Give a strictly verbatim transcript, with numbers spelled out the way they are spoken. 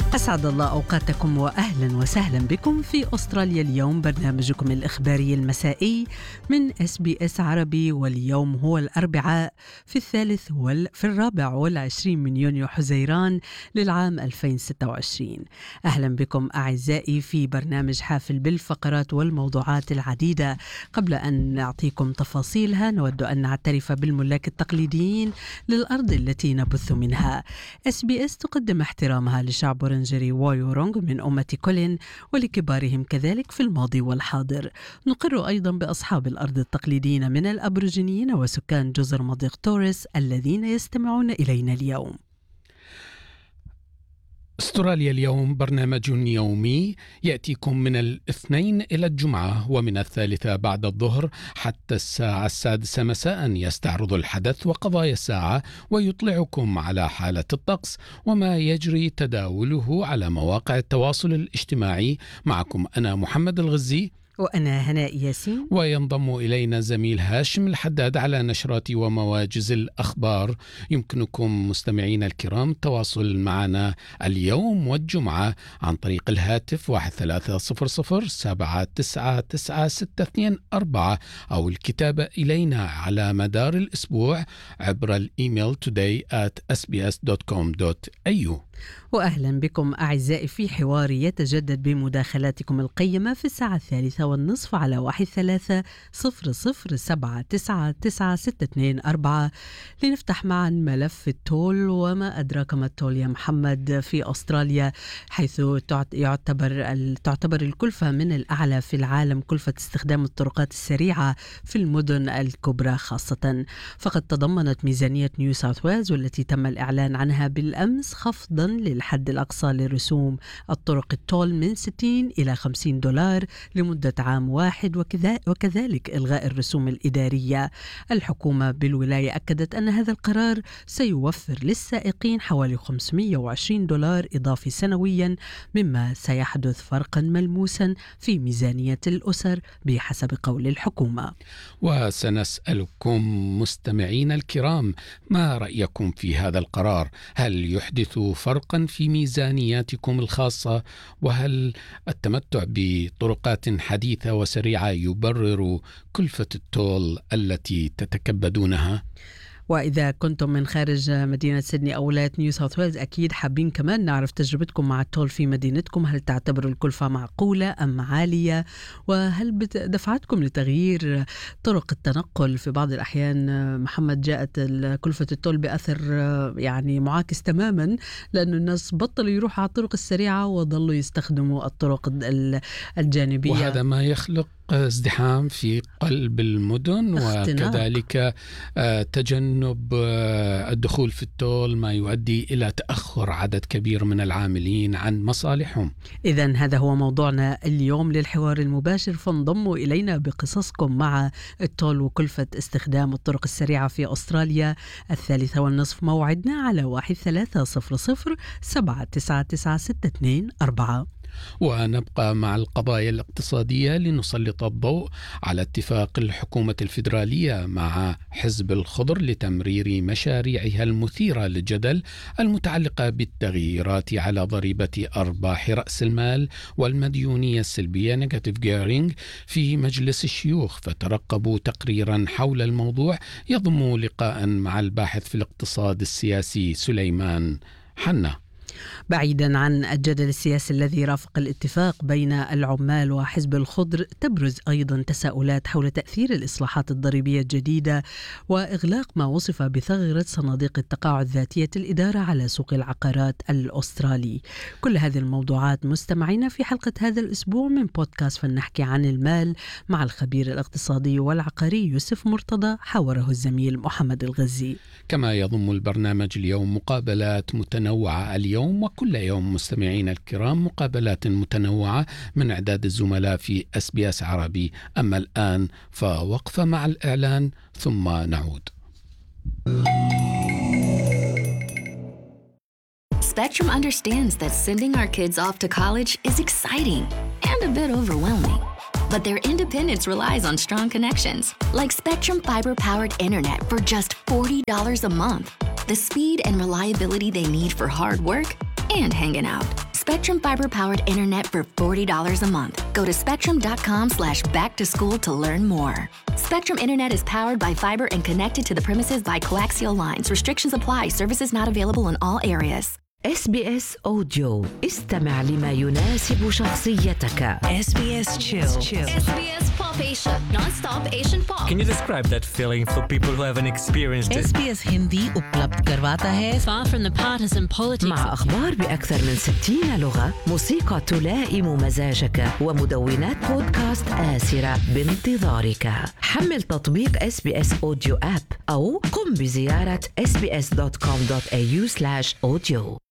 أسعد الله أوقاتكم وأهلا وسهلا بكم في أستراليا اليوم، برنامجكم الإخباري المسائي من إس بي إس عربي. واليوم هو الأربعاء في الثالث وال... في الرابع والعشرين من يونيو حزيران للعام ألفين وستة وعشرين. أهلا بكم أعزائي في برنامج حافل بالفقرات والموضوعات العديدة. قبل أن نعطيكم تفاصيلها نود أن نعترف بالملاك التقليديين للأرض التي نبث منها. إس بي إس تقدم احترامها لشعب ورنجري وايورونغ من أمة كولين ولكبارهم كذلك في الماضي والحاضر. نقر أيضا بأصحاب الأرض التقليديين من الأبرجينيين وسكان جزر مضيق توريس الذين يستمعون إلينا اليوم. أستراليا اليوم برنامج يومي يأتيكم من الاثنين إلى الجمعة، ومن الثالثة بعد الظهر حتى الساعة السادسة مساء يستعرض الحدث وقضايا الساعة ويطلعكم على حالة الطقس وما يجري تداوله على مواقع التواصل الاجتماعي. معكم أنا محمد الغزي وأنا هناء ياسين، وينضم إلينا زميل هاشم الحداد على نشرات ومواجز الأخبار. يمكنكم مستمعين الكرام التواصل معنا اليوم والجمعة عن طريق الهاتف واحد ثلاثة صفر صفر سبعة تسعة تسعة ستة اثنين أربعة أو الكتابة إلينا على مدار الأسبوع عبر الإيميل today at s b s dot com dot a u. وأهلا بكم أعزائي في حوار يتجدد بمداخلاتكم القيمة في الساعة الثالثة والنصف على واحد ثلاثة صفر صفر سبعة تسعة تسعة ستة اثنين أربعة لنفتح معا ملف التول. وما أدراك ما التول يا محمد في أستراليا، حيث يعتبر تعتبر الكلفة من الأعلى في العالم كلفة استخدام الطرقات السريعة في المدن الكبرى خاصة. فقد تضمنت ميزانية نيو ساوث ويلز والتي تم الإعلان عنها بالأمس خفضا للحد الأقصى لرسوم الطرق التول من ستين إلى خمسين دولار لمدة عام واحد، وكذلك إلغاء الرسوم الإدارية. الحكومة بالولاية أكدت أن هذا القرار سيوفر للسائقين حوالي خمسمئة وعشرين دولار إضافي سنويا، مما سيحدث فرقا ملموسا في ميزانية الأسر بحسب قول الحكومة. وسنسألكم مستمعين الكرام ما رأيكم في هذا القرار؟ هل يحدث فرقا في ميزانياتكم الخاصة؟ وهل التمتع بطرقات حديثة وسريعة يبرر كلفة التول التي تتكبدونها؟ وإذا كنتم من خارج مدينة سيدني أو ولاية نيو ساوث ويلز أكيد حابين كمان نعرف تجربتكم مع التول في مدينتكم. هل تعتبر الكلفة معقولة أم عالية؟ وهل دفعتكم لتغيير طرق التنقل؟ في بعض الأحيان محمد جاءت كلفة التول بأثر يعني معاكس تماما، لأن الناس بطلوا يروحوا على الطرق السريعة وظلوا يستخدموا الطرق الجانبية، وهذا ما يخلق ازدحام في قلب المدن اختناق. وكذلك تجنب الدخول في التول ما يؤدي إلى تأخر عدد كبير من العاملين عن مصالحهم. إذن هذا هو موضوعنا اليوم للحوار المباشر، فانضموا إلينا بقصصكم مع التول وكلفة استخدام الطرق السريعة في أستراليا. الثالثة والنصف موعدنا على واحد ثلاثة صفر صفر سبعة تسعة تسعة ستة اثنين أربعة. ونبقى مع القضايا الاقتصادية لنسلط الضوء على اتفاق الحكومة الفيدرالية مع حزب الخضر لتمرير مشاريعها المثيرة للجدل المتعلقة بالتغييرات على ضريبة أرباح رأس المال والمديونية السلبية نيجاتيف جيرينج في مجلس الشيوخ. فترقبوا تقريرا حول الموضوع يضم لقاء مع الباحث في الاقتصاد السياسي سليمان حنا. بعيدا عن الجدل السياسي الذي رافق الاتفاق بين العمال وحزب الخضر، تبرز أيضا تساؤلات حول تأثير الإصلاحات الضريبية الجديدة وإغلاق ما وصف بثغرة صناديق التقاعد ذاتية الإدارة على سوق العقارات الأسترالي. كل هذه الموضوعات مستمعين في حلقة هذا الأسبوع من بودكاست فلنحكي عن المال مع الخبير الاقتصادي والعقاري يوسف مرتضى، حاوره الزميل محمد الغزي. كما يضم البرنامج اليوم مقابلات متنوعة اليوم وكل يوم مستمعين الكرام مقابلات متنوعة من إعداد الزملاء في إس بي إس عربي. أما الآن فوقفة مع الإعلان ثم نعود. Spectrum understands that sending our kids off to college is exciting and a bit overwhelming. But their independence relies on strong connections, like Spectrum fiber-powered internet for just forty dollars a month. The speed and reliability they need for hard work and hanging out. Spectrum fiber-powered internet for forty dollars a month. Go to spectrum.com slash back to school to learn more. Spectrum Internet is powered by fiber and connected to the premises by coaxial lines. Restrictions apply. Services not available in all areas. إس بي إس Audio. استمع لما يناسب شخصيتك. إس بي إس Chill. إس بي إس Pop Asia. Non-stop Asian pop. Can you describe that feeling for people who haven't experienced it? إس بي إس हिंदी उपलब्ध करवाता है Far from the partisan politics. مع أخبار بأكثر من ستين لغة، موسيقى تلائم مزاجك، ومدونات بودكاست آسرة بانتظارك. حمل تطبيق إس بي إس Audio App أو قم بزيارة إس بي إس دوت كوم دوت إيه يو سلاش أوديو.